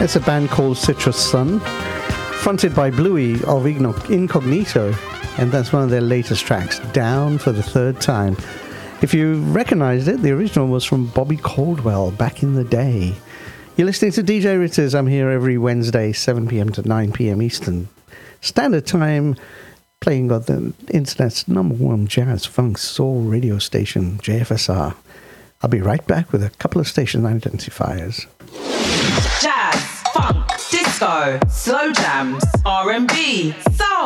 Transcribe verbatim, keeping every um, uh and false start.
It's a band called Citrus Sun, fronted by Bluey of Incognito, and that's one of their latest tracks, Down for the Third Time. If you recognized it, the original was from Bobby Caldwell back in the day. You're listening to D J Ritters. I'm here every Wednesday, seven p.m. to nine p.m. Eastern Standard Time, playing on the internet's number one jazz, funk, soul radio station, J F S R. I'll be right back with a couple of station identifiers. Jazz, funk, disco, slow jams, R and B, soul.